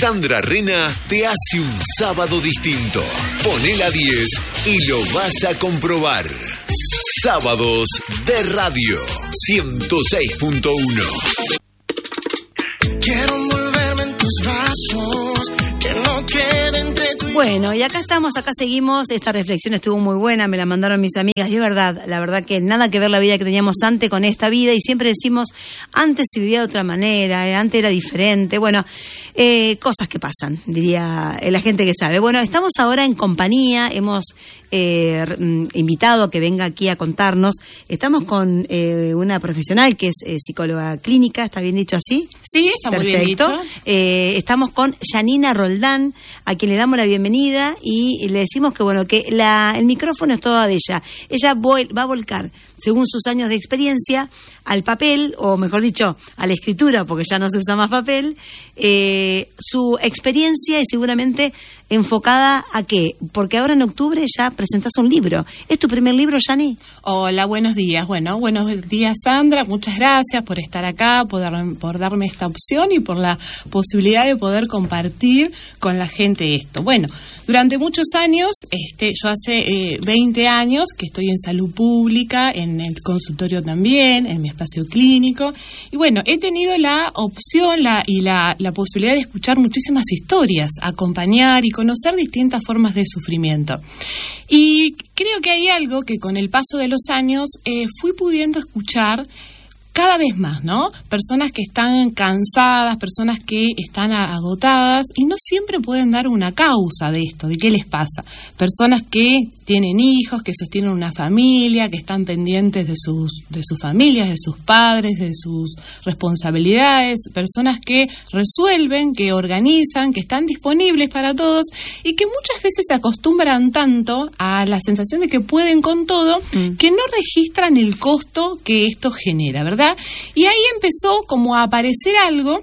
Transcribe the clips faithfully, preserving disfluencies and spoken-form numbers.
Sandra Rena te hace un sábado distinto. Poné la diez y lo vas a comprobar. Sábados de Radio ciento seis punto uno. Quiero envolverme en tus brazos, que no quede entre tú y yo. Bueno, y acá estamos, acá seguimos. Esta reflexión estuvo muy buena, me la mandaron mis amigas. Y es verdad, la verdad que nada que ver la vida que teníamos antes con esta vida. Y siempre decimos, antes se vivía de otra manera, eh, antes era diferente. Bueno, eh, cosas que pasan, diría la gente que sabe. Bueno, estamos ahora en compañía, hemos eh, invitado a que venga aquí a contarnos. Estamos con eh, una profesional que es eh, psicóloga clínica, ¿está bien dicho así? Sí, está Perfecto. Muy bien dicho. Eh, estamos con Janina Roldán, a quien le damos la bienvenida y le decimos que bueno que la, el micrófono es todo de ella. Ella vol, va a volcar, según sus años de experiencia, al papel, o mejor dicho, a la escritura, porque ya no se usa más papel, eh, su experiencia y seguramente enfocada a qué, porque ahora en octubre ya presentás un libro. ¿Es tu primer libro, Yani? Hola, buenos días. Bueno, buenos días, Sandra. Muchas gracias por estar acá, por, dar, por darme esta opción y por la posibilidad de poder compartir con la gente esto. Bueno, durante muchos años, este, yo hace eh, veinte años que estoy en salud pública, en el consultorio también, en mi espacio clínico, y bueno, he tenido la opción la, y la, la posibilidad de escuchar muchísimas historias, acompañar y conocer distintas formas de sufrimiento. Y creo que hay algo que con el paso de los años eh, fui pudiendo escuchar cada vez más, ¿no? Personas que están cansadas, personas que están agotadas y no siempre pueden dar una causa de esto, de qué les pasa. Personas que tienen hijos, que sostienen una familia, que están pendientes de sus de sus familias, de sus padres, de sus responsabilidades, personas que resuelven, que organizan, que están disponibles para todos y que muchas veces se acostumbran tanto a la sensación de que pueden con todo, mm. que no registran el costo que esto genera, ¿verdad? Y ahí empezó como a aparecer algo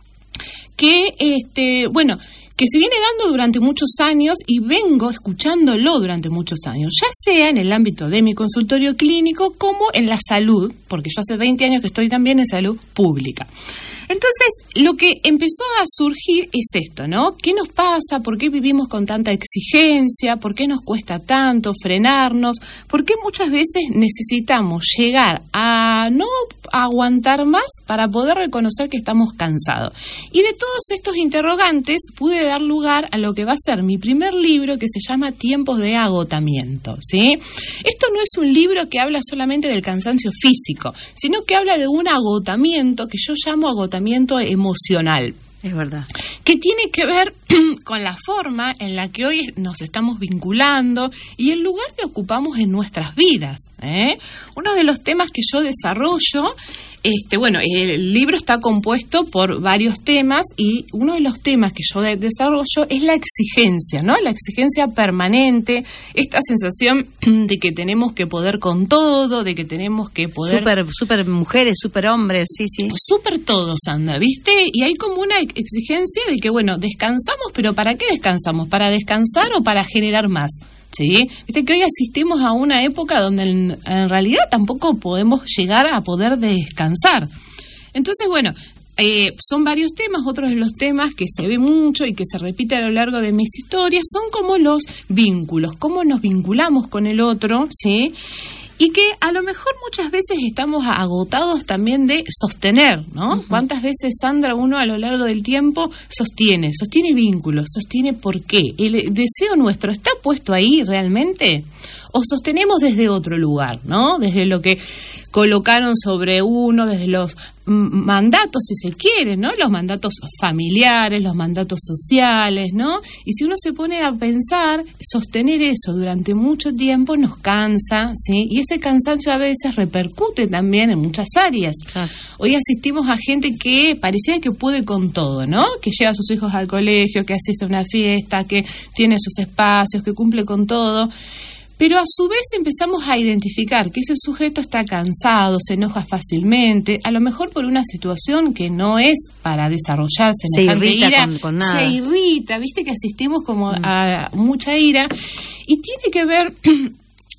que, este, bueno, que se viene dando durante muchos años y vengo escuchándolo durante muchos años, ya sea en el ámbito de mi consultorio clínico como en la salud, porque yo hace veinte años que estoy también en salud pública. Entonces, lo que empezó a surgir es esto, ¿no? ¿Qué nos pasa? ¿Por qué vivimos con tanta exigencia? ¿Por qué nos cuesta tanto frenarnos? ¿Por qué muchas veces necesitamos llegar a no aguantar más para poder reconocer que estamos cansados? Y de todos estos interrogantes pude dar lugar a lo que va a ser mi primer libro, que se llama Tiempos de agotamiento, ¿sí? Esto no es un libro que habla solamente del cansancio físico, sino que habla de un agotamiento que yo llamo agotamiento emocional. Es verdad. Que tiene que ver con la forma en la que hoy nos estamos vinculando y el lugar que ocupamos en nuestras vidas, ¿eh? Uno de los temas que yo desarrollo, este, bueno, el libro está compuesto por varios temas y uno de los temas que yo de- desarrollo es la exigencia, ¿no? La exigencia permanente, esta sensación de que tenemos que poder con todo, de que tenemos que poder... Super, super mujeres, super hombres, sí, sí. Súper todo, Sandra, ¿viste? Y hay como una exigencia de que, bueno, descansamos, pero ¿para qué descansamos? ¿Para descansar o para generar más? ¿Sí? Viste que hoy asistimos a una época donde en, en realidad tampoco podemos llegar a poder descansar. Entonces, bueno, eh, son varios temas. Otros de los temas que se ve mucho y que se repite a lo largo de mis historias son como los vínculos, cómo nos vinculamos con el otro, ¿sí? Y que a lo mejor muchas veces estamos agotados también de sostener, ¿no? Uh-huh. ¿Cuántas veces, Sandra, uno a lo largo del tiempo sostiene, sostiene vínculos, sostiene por qué? ¿El deseo nuestro está puesto ahí realmente? ¿O sostenemos desde otro lugar, ¿no? Desde lo que colocaron sobre uno, desde los mandatos, si se quiere, ¿no? Los mandatos familiares, los mandatos sociales, ¿no? Y si uno se pone a pensar, sostener eso durante mucho tiempo nos cansa, ¿sí? Y ese cansancio a veces repercute también en muchas áreas. Ah. Hoy asistimos a gente que pareciera que puede con todo, ¿no? Que lleva a sus hijos al colegio, que asiste a una fiesta, que tiene sus espacios, que cumple con todo. Pero a su vez empezamos a identificar que ese sujeto está cansado, se enoja fácilmente, a lo mejor por una situación que no es para desarrollarse. Se irrita ira, con, con nada. Se irrita, viste que asistimos como mm. a mucha ira. Y tiene que ver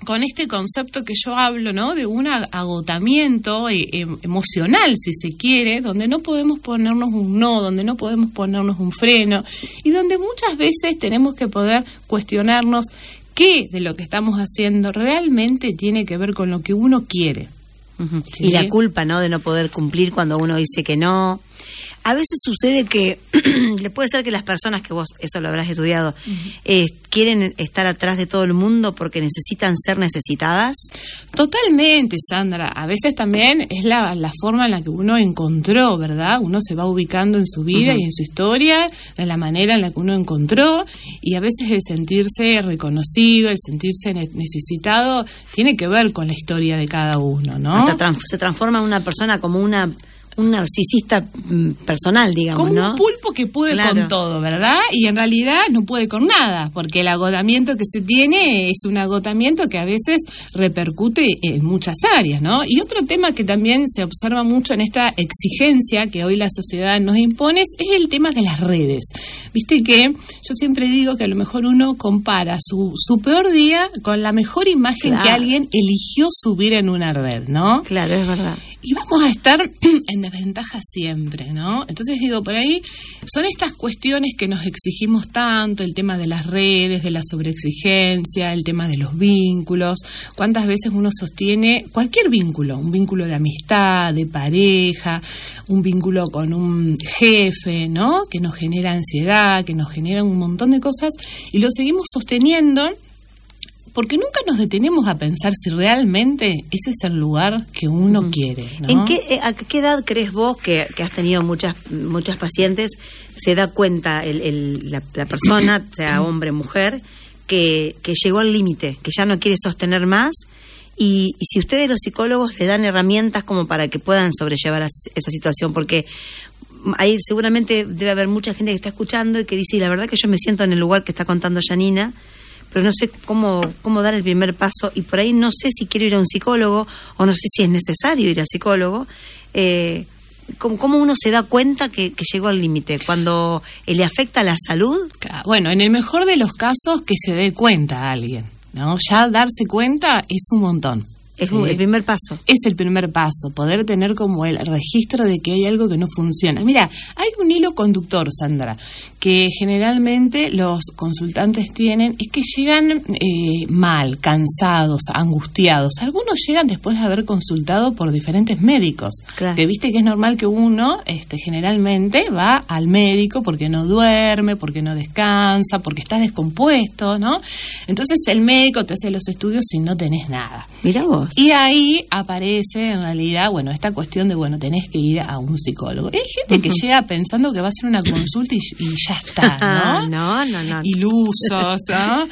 con este concepto que yo hablo, ¿no? De un agotamiento eh, emocional, si se quiere, donde no podemos ponernos un no, donde no podemos ponernos un freno, y donde muchas veces tenemos que poder cuestionarnos qué de lo que estamos haciendo realmente tiene que ver con lo que uno quiere. Uh-huh. ¿Sí? Y la culpa, ¿no?, de no poder cumplir cuando uno dice que no. A veces sucede que le puede ser que las personas, que vos eso lo habrás estudiado, uh-huh. eh, quieren estar atrás de todo el mundo porque necesitan ser necesitadas. Totalmente, Sandra. A veces también es la, la forma en la que uno encontró, ¿verdad? Uno se va ubicando en su vida uh-huh. y en su historia de la manera en la que uno encontró, y a veces el sentirse reconocido, el sentirse necesitado, tiene que ver con la historia de cada uno, ¿no? Hasta trans- se transforma una persona como una... un narcisista personal, digamos, como ¿no? un pulpo que puede claro. con todo, ¿verdad? Y en realidad no puede con nada, porque el agotamiento que se tiene es un agotamiento que a veces repercute en muchas áreas, ¿no? Y otro tema que también se observa mucho en esta exigencia que hoy la sociedad nos impone es el tema de las redes. Viste que yo siempre digo que a lo mejor uno compara su, su peor día con la mejor imagen claro. que alguien eligió subir en una red, ¿no? Claro, es verdad. Y vamos a estar en desventaja siempre, ¿no? Entonces digo, por ahí son estas cuestiones que nos exigimos tanto, el tema de las redes, de la sobreexigencia, el tema de los vínculos. ¿Cuántas veces uno sostiene cualquier vínculo? Un vínculo de amistad, de pareja, un vínculo con un jefe, ¿no? Que nos genera ansiedad, que nos genera un montón de cosas, y lo seguimos sosteniendo porque nunca nos detenemos a pensar si realmente ese es el lugar que uno uh-huh. quiere, ¿no? ¿En qué, a qué edad crees vos, que, que has tenido muchas muchas pacientes, se da cuenta el, el, la, la persona, sea hombre o mujer, que, que llegó al límite, que ya no quiere sostener más? Y, y si ustedes, los psicólogos, le dan herramientas como para que puedan sobrellevar esa situación, porque ahí seguramente debe haber mucha gente que está escuchando y que dice, la verdad que yo me siento en el lugar que está contando Janina, pero no sé cómo cómo dar el primer paso, y por ahí no sé si quiero ir a un psicólogo o no sé si es necesario ir al psicólogo. Eh, ¿cómo, ¿Cómo uno se da cuenta que, que llegó al límite? ¿Cuando eh, le afecta la salud? Bueno, en el mejor de los casos, que se dé cuenta a alguien, ¿no? Ya darse cuenta es un montón. Es ¿sí? el primer paso. Es el primer paso, poder tener como el registro de que hay algo que no funciona. Mira, hay un hilo conductor, Sandra, que generalmente los consultantes tienen, es que llegan eh, mal, cansados, angustiados. Algunos llegan después de haber consultado por diferentes médicos. Claro. Que viste que es normal que uno este, generalmente va al médico porque no duerme, porque no descansa, porque estás descompuesto, ¿no? Entonces el médico te hace los estudios y no tenés nada. Mirá vos. Y ahí aparece en realidad, bueno, esta cuestión de, bueno, tenés que ir a un psicólogo. Hay gente uh-huh. que llega pensando que va a hacer una consulta y, y ya está, ¿no? no, no, no. Ilusos, ¿no?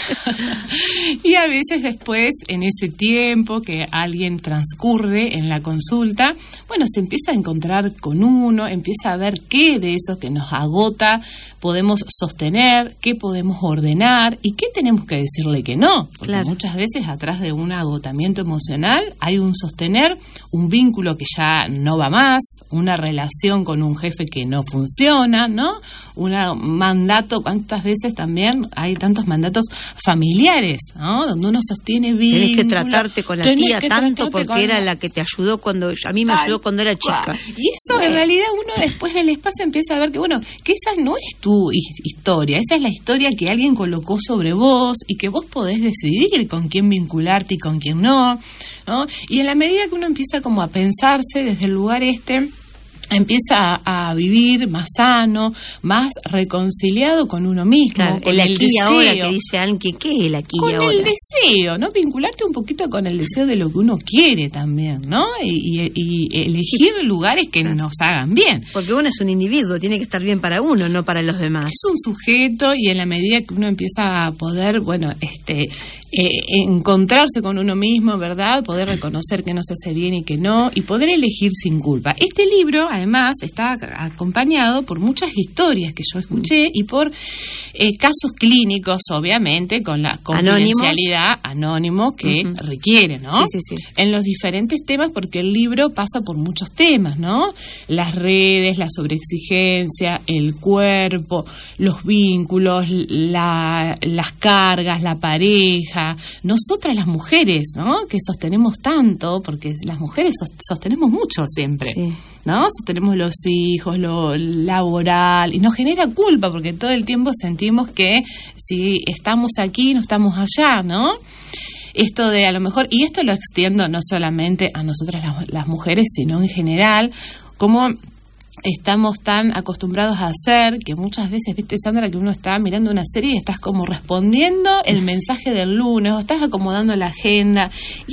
y, y a veces después, en ese tiempo que alguien transcurre en la consulta, bueno, se empieza a encontrar con uno, empieza a ver qué de eso que nos agota podemos sostener, qué podemos ordenar y qué tenemos que decirle que no. Porque claro. muchas veces atrás de un agotamiento emocional hay un sostener, un vínculo que ya no va más, una relación con un jefe que no funciona, ¿no? Un mandato, ¿cuántas veces también hay tantos mandatos familiares, ¿no? Donde uno sostiene vínculos. Tenés que tratarte con la tía tanto porque con... era la que te ayudó cuando, a mí me Ay, ayudó cuando era chica. Y eso en realidad uno después en el espacio empieza a ver que, bueno, que esa no es tu historia, esa es la historia que alguien colocó sobre vos y que vos podés decidir con quién vincularte y con quién no, ¿no? Y en la medida que uno empieza como a pensarse desde el lugar este, empieza a, a vivir más sano, más reconciliado con uno mismo, claro, con el, el aquí deseo. Y ahora, que dice alguien, ¿qué es el aquí con y ahora? El deseo, ¿no? Vincularte un poquito con el deseo de lo que uno quiere también, ¿no? Y, y, y elegir sí. lugares que claro. nos hagan bien. Porque uno es un individuo, tiene que estar bien para uno, no para los demás. Es un sujeto, y en la medida que uno empieza a poder, bueno, este... Eh, encontrarse con uno mismo, ¿verdad? Poder reconocer que no se hace bien y que no, y poder elegir sin culpa. Este libro, además está acompañado por muchas historias que yo escuché y por eh, casos clínicos, obviamente, con la confidencialidad anónimo que uh-huh. requiere, ¿no? Sí, sí, sí. En los diferentes temas, porque el libro pasa por muchos temas, ¿no? Las redes, la sobreexigencia, el cuerpo, los vínculos, la, las cargas, la pareja. Nosotras las mujeres, ¿no? Que sostenemos tanto, porque las mujeres sostenemos mucho siempre, sí. ¿no? Sostenemos los hijos, lo laboral, y nos genera culpa, porque todo el tiempo sentimos que si estamos aquí, no estamos allá, ¿no? Esto de a lo mejor, y esto lo extiendo no solamente a nosotras las, las mujeres, sino en general, como estamos tan acostumbrados a hacer, que muchas veces, viste, Sandra, que uno está mirando una serie y estás como respondiendo el mensaje del lunes, o estás acomodando la agenda, y